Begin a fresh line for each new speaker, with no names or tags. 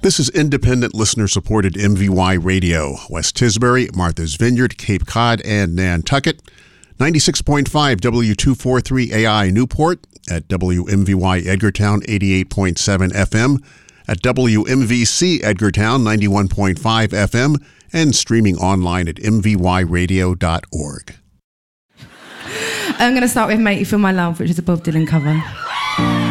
This is independent listener-supported MVY Radio. West Tisbury, Martha's Vineyard, Cape Cod, and Nantucket. 96.5 W243 AI Newport, at WMVY Edgartown 88.7 FM, at WMVC Edgartown 91.5 FM, and streaming online at mvyradio.org.
I'm going to start with Make You Feel My Love, which is a Bob Dylan cover.